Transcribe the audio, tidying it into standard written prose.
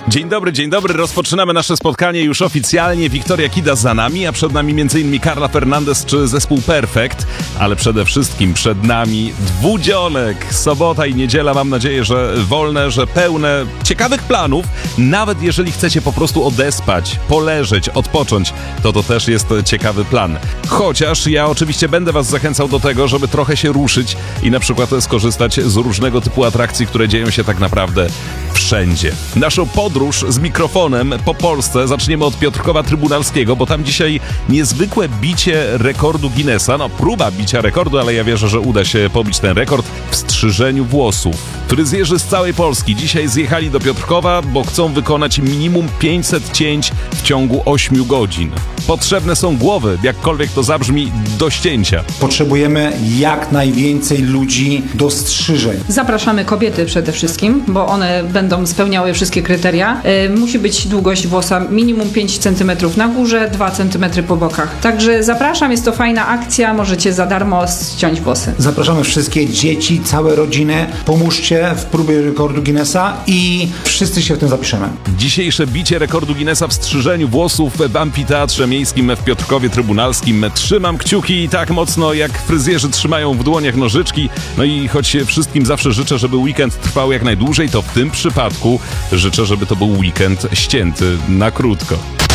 Dzień dobry. Rozpoczynamy nasze spotkanie już oficjalnie. Wiktoria Kida za nami, a przed nami m.in. Carla Fernandez czy zespół Perfekt. Ale przede wszystkim przed nami dwudzionek. Sobota i niedziela, mam nadzieję, że wolne, że pełne ciekawych planów. Nawet jeżeli chcecie po prostu odespać, poleżeć, odpocząć, to też jest ciekawy plan. Chociaż ja oczywiście będę was zachęcał do tego, żeby trochę się ruszyć i na przykład skorzystać z różnego typu atrakcji, które dzieją się tak naprawdę wszędzie. Naszą podróż z mikrofonem po Polsce zaczniemy od Piotrkowa Trybunalskiego, bo tam dzisiaj niezwykłe bicie rekordu Guinnessa. Próba bicia rekordu, ale ja wierzę, że uda się pobić ten rekord w strzyżeniu włosów. Fryzjerzy z całej Polski dzisiaj zjechali do Piotrkowa, bo chcą wykonać minimum 500 cięć w ciągu 8 godzin. Potrzebne są głowy, jakkolwiek to zabrzmi, do ścięcia. Potrzebujemy jak najwięcej ludzi do strzyżeń. Zapraszamy kobiety przede wszystkim, bo one będą spełniały wszystkie kryteria. Musi być długość włosa minimum 5 cm na górze, 2 cm po bokach. Także zapraszam, jest to fajna akcja, możecie za darmo ściąć włosy. Zapraszamy wszystkie dzieci, całe rodziny. Pomóżcie w próbie rekordu Guinnessa i wszyscy się w tym zapiszemy. Dzisiejsze bicie rekordu Guinnessa w strzyżeniu włosów w amfiteatrze miejskim w Piotrkowie Trybunalskim. Trzymam kciuki tak mocno, jak fryzjerzy trzymają w dłoniach nożyczki. No i choć wszystkim zawsze życzę, żeby weekend trwał jak najdłużej, to w tym przypadku życzę, żeby to był weekend ścięty na krótko.